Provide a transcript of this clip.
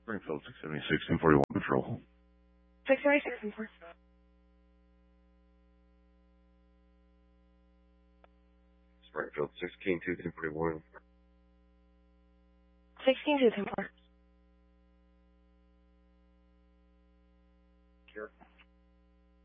Springfield 676 1041 Patrol. 676 and 4. Springfield 16-2 1041. 16-2 10-4.